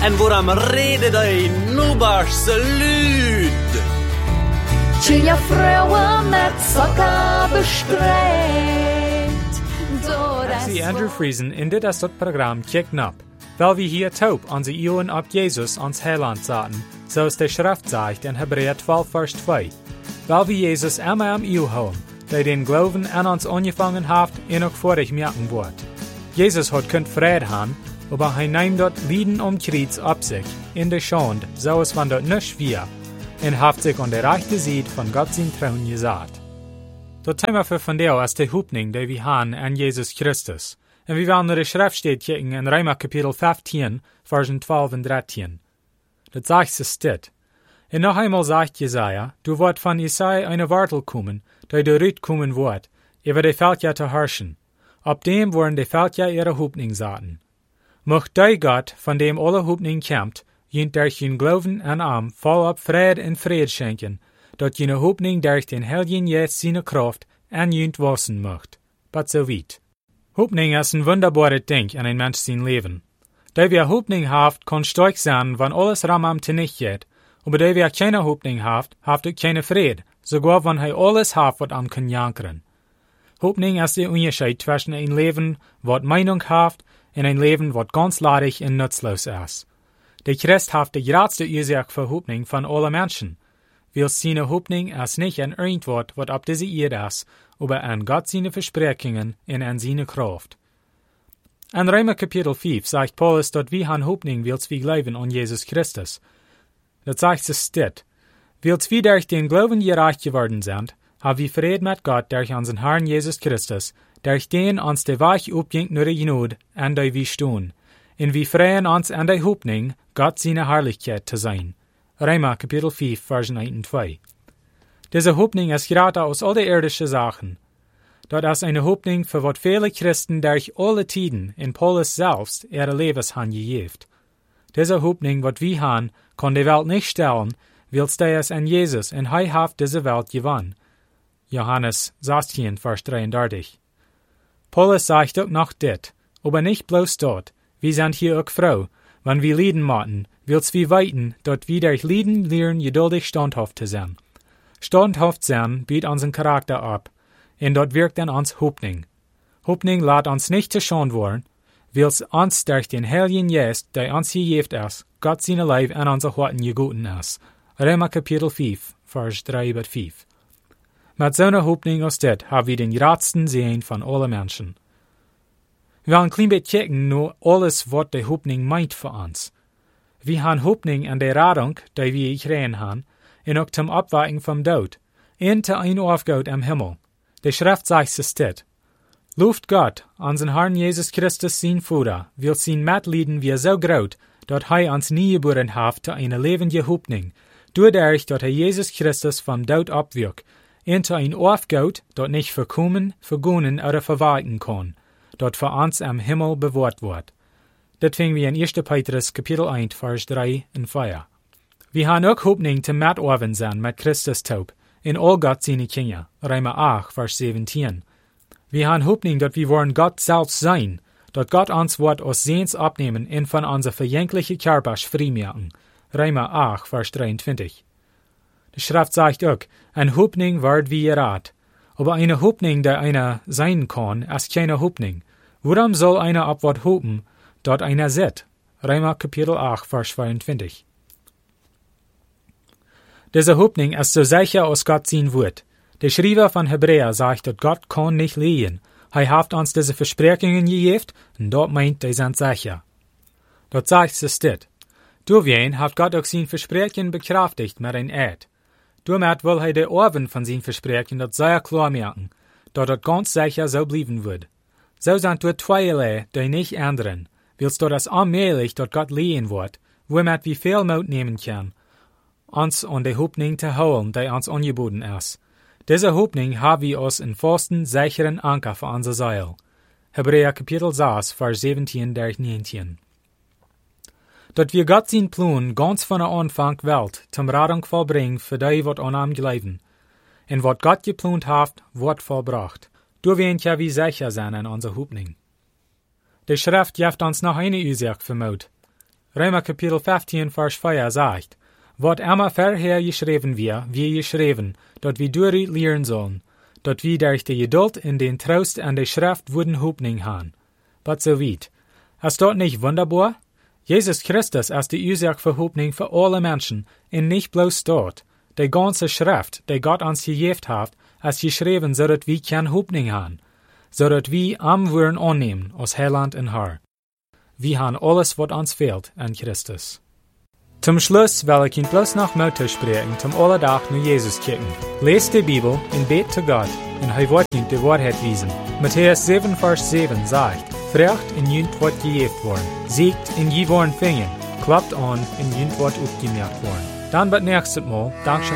en waarom reden die nubarse lyd? Tja vrouwen met sokken bestreed. Sie Andrew Friesen in dit as dat program kicken ab, weil wir hier taub an sie Ionen ab Jesus ans Heiland zaten, so es der Schrift sagt in Hebräer 12, Vers 2. Weil wir Jesus immer am Io haben, der den Glauben an uns angefangen hat, ihn auch vor ich merken wird. Jesus hat könnt Frieden haben, aber er nimmt dort Lieden Kreuz ab sich, in der Schande, so es von dort nicht schwer, und hat sich an der rechten Seite von Gott sein Thron gesagt. Das Thema für von der ist die Hoffnung, die wir haben an Jesus Christus. Und wir werden die Schrift steht hier in Römer Kapitel 15, Versen 12 und 13. Das sagt es dit. Und noch einmal sagt Jesaja, du wird von Jesaja eine Wartel kommen, der der Rüt kommen wird, über die Völker zu herrschen. Ab dem wollen die Völker ihre Hoffnung saten. Mocht der Gott, von dem alle Hoffnung kämpft, jent durch den Glauben an ihm vollab Fried und Fried schenken, dat jene Hoffnung durch den Heiligen Geist seine Kraft an jent wassen möcht. But so weit. Hoffnung ist ein wunderbares Ding in ein Mensch sein Leben. Der wir Hoffnung haft, kann stark sein, wenn alles ramam nicht geht, aber der wir keine Hoffnung haft auch keine Fried, sogar wenn er alles haft, was am kann jankern. Hoffnung ist der Unterschied zwischen ein Leben, was Meinung haft, und ein Leben, was ganz ladig und nutzlos ist. Der Christ haft die größte Ursache für Hoffnung von allen Menschen. Weil seine Hoffnung ist nicht an irgendwas, was ab dieser Erde ist, aber an Gott seine Versprechungen und an seine Kraft. In Römer Kapitel 5 sagt Paulus, dass wir an Hoffnung wills wir glauben an Jesus Christus. Das sagt es dit. Wills wir durch den Glauben gerecht geworden sind, haben wir Frieden mit Gott durch unseren Herrn Jesus Christus, durch den uns der Weg aufging nur die Gnade, an der wir stehen. Und wir freuen uns an der Hoffnung, Gott seine Herrlichkeit zu sein. Römer Kapitel 5, Versen 1 und 2. Diese Hoffnung ist gerade aus all den irdischen Sachen. Dort ist eine Hoffnung, für was viele Christen durch alle Tiden in Paulus selbst ihre Lebens haben gegeben. Diese Hoffnung, was wir haben, kann die Welt nicht stellen, weil der es an Jesus und er hat diese Welt gewonnen. Johannes 16, Vers 33. Paulus sagt auch noch dit, aber nicht bloß dort, wir sind hier auch froh, wenn wir Lieden machen, wills wir weiten, dort wir durch Lieden lernen, geduldig standhaft zu sein. Standhaft sein bietet unseren Charakter ab, und dort wirkt an uns Hoffnung. Hoffnung lässt uns nicht zu Schande worden, wills uns durch den Heiligen Geist, der uns gegeben ist, Gott seine Leib an unser Herzen gegeben ist. Römer Kapitel 5, Vers 3 bis 5. Mit so einer Hoffnung aus dit haben wir den größten Segen von allen Menschen. Wir wollen ein klein bisschen kicken, nur alles, was die Hoffnung meint für uns. Wir haben Hoffnung an der Rettung, die wir gekriegt haben, und auch zum Abwarten vom Tod, und zu ein Aufgabe am Himmel. Die Schrift sagt es dit. Luft Gott, unseren Herrn Jesus Christus, sein Vater, will sein Mitleiden wie so groß, dass er uns nie geboren hat zu einer lebenden Hoffnung, dadurch, dass er Jesus Christus vom Tod abwirkt, und zu ein Aufgabe, das nicht verkommen, vergonnen oder verwalten kann, das für uns am Himmel bewahrt wird. Das finden wir in 1. Petrus Kapitel 1, Vers 3 und 4. Wir haben auch Hoffnung zum Mitoffen sein mit Christus taub, in all Gott seine Kinder, Römer 8, Vers 17. Wir haben Hoffnung, dass wir wollen Gott selbst sein, dass Gott uns wird aus Sehens abnehmen und von unser verjänglichen Körper freimachen, Römer 8, Vers 23. Die Schrift sagt auch, eine Hoffnung wird wie Rat, aber eine Hoffnung, der einer sein kann, ist keine Hoffnung. Warum soll einer auf was hoffen, dort einer sieht? Römer Kapitel 8, Vers 22. Diese Hoffnung ist so sicher aus Gott sein Wort. Der Schreiber von Hebräer sagt, dass Gott kann nicht liegen. Er hat uns diese Versprechungen gegeben, und dort meint, die sind sicher. Dort sagt es dit. Durch wen hat Gott auch sein Versprechen bekräftigt mit ein Eid. Damit will er die Orven von sein Versprechen das sehr klar merken, dass das ganz sicher so bleiben wird. So sind dort zweierlei, die nicht ändern, willst du das allmählich dort Gott lehen wird, womit wir viel Mut nehmen können, uns an die Hoffnung zu holen, die uns angeboten ist. Diese Hoffnung haben wir uns in festen, sicheren Anker für unser Seil. Hebräer Kapitel 6, Vers 17 durch 19. Dass wir Gott sein Plan ganz von der Anfang Welt zum Rettung vollbringen für die, was an ihm glauben. Und was Gott geplant hat, wird vollbracht. Du wirst ja wie sicher sein an unserer Hoffnung. Die Schrift gibt uns noch eine Ursache für Mut. Römer Kapitel 15, Vers 4 sagt, wat immer vorher geschrieben wir geschrieben, dort wir durch lehren sollen, dort wir durch die Geduld in den Trost an der Schrift wurden Hoffnung haben. But so weit. Ist dort nicht wunderbar? Jesus Christus ist die Ursache für Hoffnung für alle Menschen, und nicht bloß dort. Die ganze Schrift, die Gott uns gegeben hat, ist geschrieben, so dass wir keine Hoffnung haben, so dass wir am Wurden annehmen, aus Heiland und Herr. Wir haben alles, was uns fehlt, an Christus. Zum Schluss will ich Ihnen bloß noch Motto sprechen, zum Allerdach nur Jesus kicken. Lest die Bibel und bet zu Gott, und er wird Ihnen die Wahrheit wiesen. Matthäus 7, Vers 7 sagt, Frecht in jünt wird gejeft worden, siegt in je worden fingen, klappt an in jünt wird aufgemerkt worden. Dann wird nächstes Mal, Dankeschön.